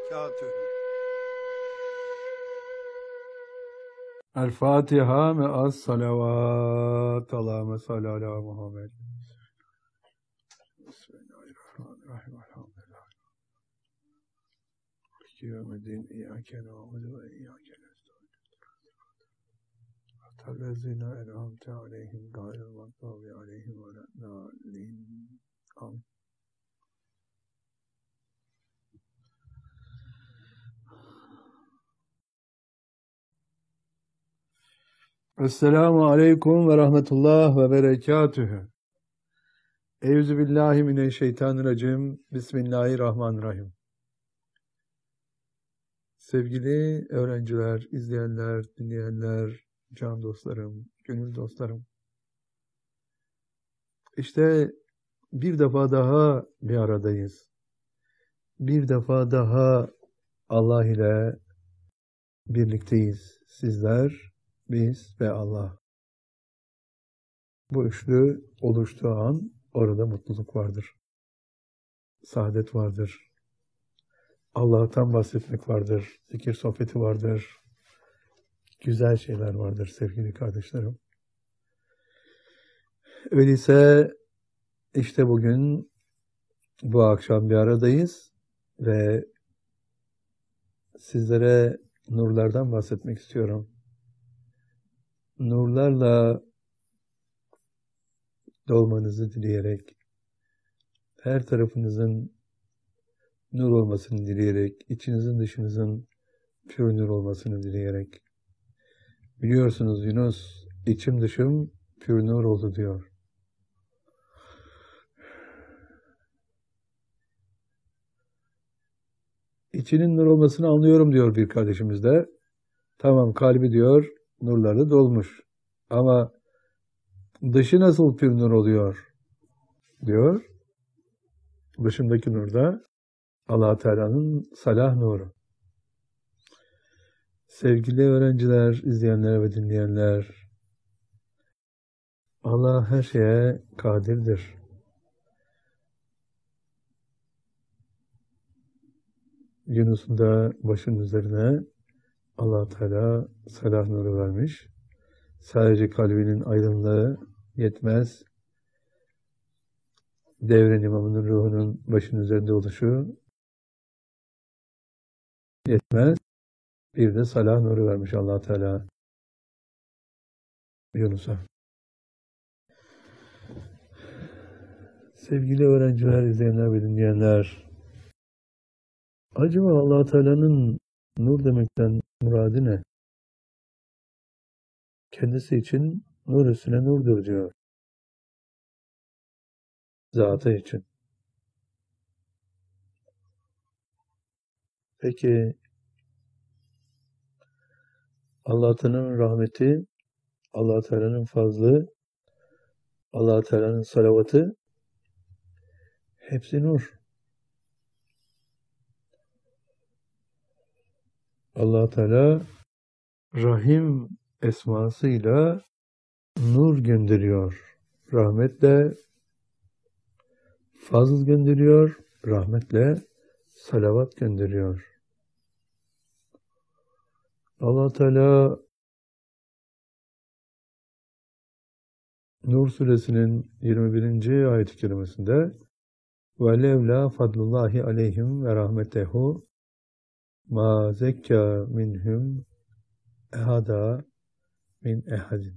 وبركاته. الفاتحة مع الصلوات. اللهم صل على محمد. بسم الله الرحمن الرحيم. الحمد لله مالك يوم الدين. إياك نعبد وإياك نستعين. صراط الذين أنعمت عليهم غير المغضوب عليهم ولا الضالين. آمين. Esselamu Aleyküm ve Rahmetullah ve Berekatühü. Euzubillahimineşşeytanirracim. Bismillahirrahmanirrahim. Sevgili öğrenciler, izleyenler, dinleyenler, can dostlarım, gönül dostlarım. İşte bir defa daha bir aradayız. Bir defa daha Allah ile birlikteyiz. Sizler, biz ve Allah. Bu üçlü oluştuğu an orada mutluluk vardır. Saadet vardır. Allah'tan bahsetmek vardır. Zikir sohbeti vardır. Güzel şeyler vardır sevgili kardeşlerim. Öyleyse işte bugün bu akşam bir aradayız ve sizlere nurlardan bahsetmek istiyorum. Nurlarla dolmanızı dileyerek, her tarafınızın nur olmasını dileyerek, içinizin dışınızın pür nur olmasını dileyerek. Biliyorsunuz Yunus, içim dışım pür nur oldu diyor. İçinin nur olmasını anlıyorum diyor bir kardeşimiz de. Tamam, kalbi diyor nurları dolmuş. Ama dışı nasıl pür nur oluyor diyor. Dışındaki nur da Allah Teala'nın salah nuru. Sevgili öğrenciler, izleyenler ve dinleyenler, Allah her şeye kadirdir. Yunus'un da başının üzerine Allah Teala salah nuru vermiş. Sadece kalbinin aydınlığı yetmez. Devren imamının ruhunun başının üzerinde oluşu yetmez. Bir de salah nuru vermiş Allah Teala Yunus'a. Sevgili öğrenciler, izleyenler ve dinleyenler, acaba Allah Teala'nın nur demekten muradı ne? Kendisi için nur üstüne nurdur diyor. Zatı için. Peki Allah Teala'nın rahmeti, Allah Teala'nın fazlı, Allah Teala'nın salavatı hepsi nur. Allah Teala Rahim esmasıyla nur gönderiyor. Rahmetle fazl gönderiyor, rahmetle salavat gönderiyor. Allah Teala Nur suresinin 21. ayet-i kerimesinde وَلَوْلَا فَضْلُ اللّٰهِ عَلَيْهِمْ وَرَحْمَتَهُ مَا زَكَّى مِنْهُمْ اَحَدًا مِنْ اَحَدٍ.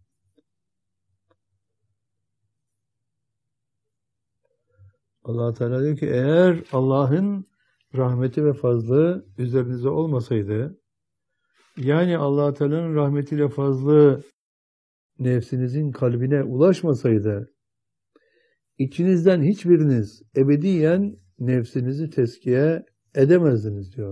Allah Teala diyor ki, eğer Allah'ın rahmeti ve fazlı üzerinize olmasaydı, yani Allah Teala'nın rahmetiyle fazlı nefsinizin kalbine ulaşmasaydı, içinizden hiçbiriniz ebediyen nefsinizi tezkiye edemezdiniz diyor.